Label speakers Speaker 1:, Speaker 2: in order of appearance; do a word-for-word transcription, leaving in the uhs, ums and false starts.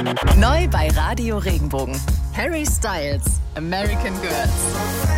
Speaker 1: Neu bei Radio Regenbogen. Harry Styles, American Girls.